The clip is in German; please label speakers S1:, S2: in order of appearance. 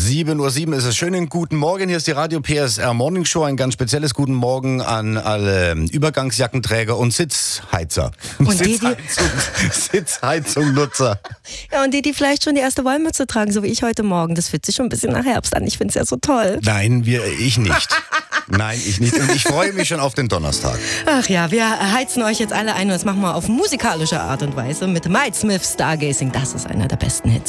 S1: 7:07 Uhr ist es. Schönen guten Morgen. Hier ist die Radio PSR Morning Show. Ein ganz spezielles guten Morgen an alle Übergangsjackenträger und Sitzheizer.
S2: Und
S1: Sitzheizungnutzer.
S2: Ja, und die vielleicht schon die erste Wollmütze tragen, so wie ich heute Morgen. Das fühlt sich schon ein bisschen nach Herbst an. Ich finde es ja so toll.
S1: Nein, ich nicht. Nein, ich nicht. Und ich freue mich schon auf den Donnerstag.
S2: Ach ja, wir heizen euch jetzt alle ein und das machen wir auf musikalische Art und Weise mit Mike Smith Stargazing. Das ist einer der besten Hits.